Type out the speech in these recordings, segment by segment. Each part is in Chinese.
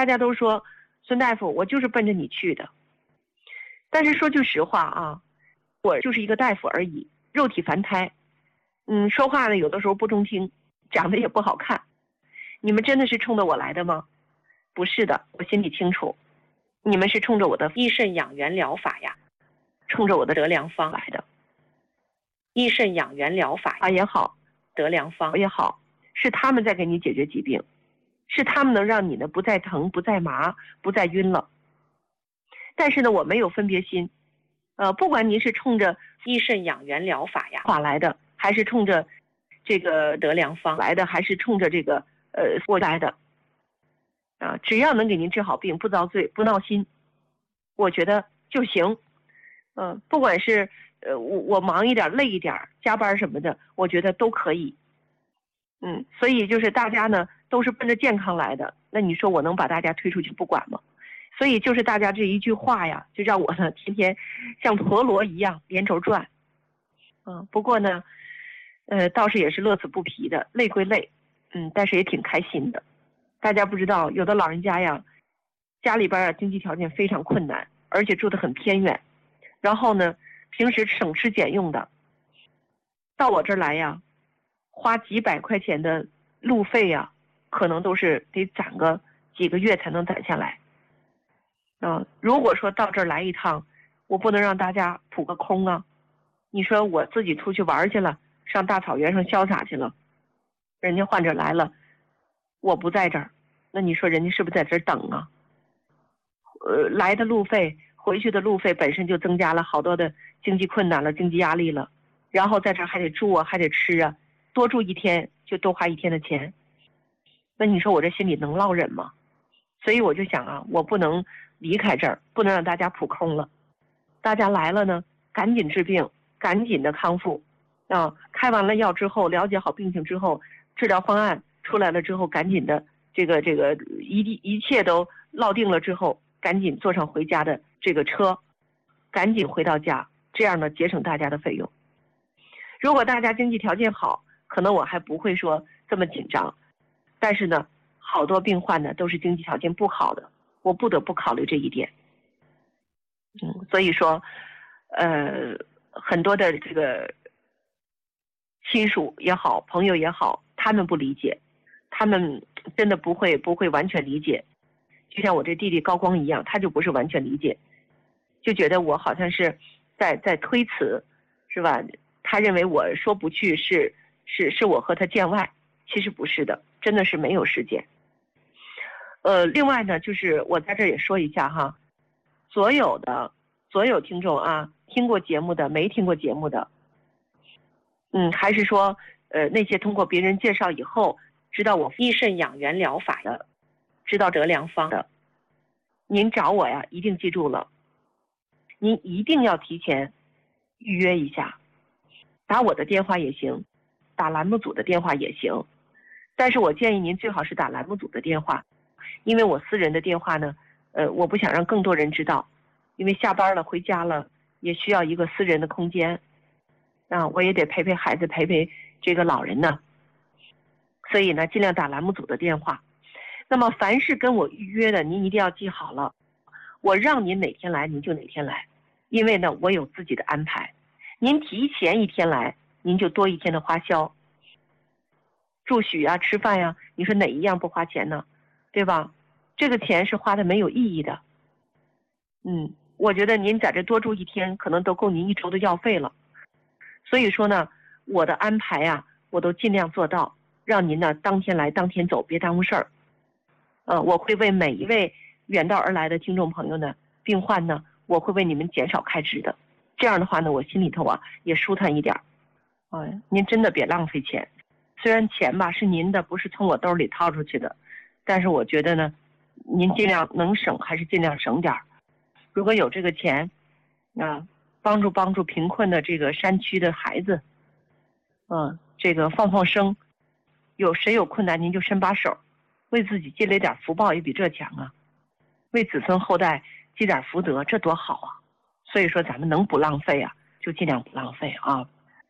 大家都说孙大夫，我就是奔着你去的。但是说句实话啊，我就是一个大夫而已，肉体凡胎。说话呢有的时候不中听，长得也不好看。你们真的是冲着我来的吗？不是的，我心里清楚，你们是冲着我的益肾养元疗法呀，冲着我的得良方来的。益肾养元疗法也好，得良方也好，是他们在给你解决疾病，是他们能让你呢不再疼、不再麻、不再晕了。但是呢，我没有分别心，不管您是冲着益肾养元疗法呀来的，还是冲着这个得良方来的，还是冲着这个我来的，只要能给您治好病，不遭罪、不闹心，我觉得就行。不管是我忙一点、累一点、加班什么的，我觉得都可以。所以就是大家呢都是奔着健康来的，那你说我能把大家推出去不管吗？所以就是大家这一句话呀，就让我呢天天像陀螺一样连轴转。不过呢，倒是也是乐此不疲的，累归累，但是也挺开心的。大家不知道，有的老人家呀，家里边经济条件非常困难，而且住得很偏远，然后呢，平时省吃俭用的，到我这儿来呀，花几百块钱的路费呀，可能都是得攒个几个月才能攒下来。如果说到这儿来一趟，我不能让大家扑个空啊！你说我自己出去玩去了，上大草原上潇洒去了，人家患者来了，我不在这儿，那你说人家是不是在这儿等啊？来的路费，回去的路费本身就增加了好多的经济困难了，经济压力了，然后在这儿还得住啊，还得吃啊，多住一天就多花一天的钱，那你说我这心里能落忍吗？所以我就想啊，我不能离开这儿，不能让大家扑空了。大家来了呢，赶紧治病，赶紧的康复开完了药之后，了解好病情之后，治疗方案出来了之后，赶紧的这个一切都落定了之后，赶紧坐上回家的这个车，赶紧回到家，这样呢节省大家的费用。如果大家经济条件好，可能我还不会说这么紧张，但是呢好多病患呢都是经济条件不好的，我不得不考虑这一点。所以说很多的这个亲属也好，朋友也好，他们不理解，他们真的不会完全理解。就像我这弟弟高光一样，他就不是完全理解，就觉得我好像是在推辞，是吧？他认为我说不去是我和他见外，其实不是的，真的是没有时间。另外呢，就是我在这儿也说一下哈，所有听众啊，听过节目的，没听过节目的，还是说那些通过别人介绍以后知道我益肾养元疗法的，知道得良方的，您找我呀，一定记住了，您一定要提前预约一下，打我的电话也行，打栏目组的电话也行，但是我建议您最好是打栏目组的电话，因为我私人的电话呢，我不想让更多人知道，因为下班了回家了也需要一个私人的空间我也得陪陪孩子，陪陪这个老人呢，所以呢尽量打栏目组的电话。那么凡是跟我预约的，您一定要记好了，我让您哪天来您就哪天来，因为呢我有自己的安排，您提前一天来您就多一天的花销，住宿啊吃饭呀，你说哪一样不花钱呢？对吧？这个钱是花的没有意义的。我觉得您在这多住一天可能都够您1周的药费了。所以说呢，我的安排啊我都尽量做到，让您呢当天来当天走，别耽误事儿。我会为每一位远道而来的听众朋友呢，病患呢，我会为你们减少开支的。这样的话呢，我心里头也舒坦一点。您真的别浪费钱，虽然钱吧是您的，不是从我兜里掏出去的，但是我觉得呢，您尽量能省还是尽量省点。如果有这个钱帮助贫困的这个山区的孩子，这个放生，有谁有困难您就伸把手，为自己积累点福报也比这强啊，为子孙后代积点福德，这多好啊！所以说咱们能不浪费啊，就尽量不浪费啊。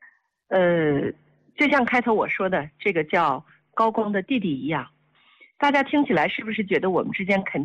就像开头我说的这个叫高光的弟弟一样，大家听起来是不是觉得我们之间肯